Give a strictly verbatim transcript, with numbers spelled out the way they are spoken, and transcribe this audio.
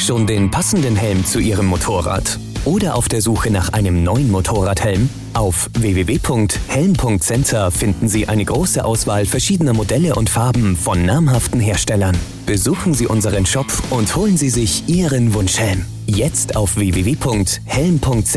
Schon den passenden Helm zu Ihrem Motorrad? Oder auf der Suche nach einem neuen Motorradhelm? Auf w w w punkt helm punkt center finden Sie eine große Auswahl verschiedener Modelle und Farben von namhaften Herstellern. Besuchen Sie unseren Shop und holen Sie sich Ihren Wunschhelm. Jetzt auf w w w punkt helm punkt center.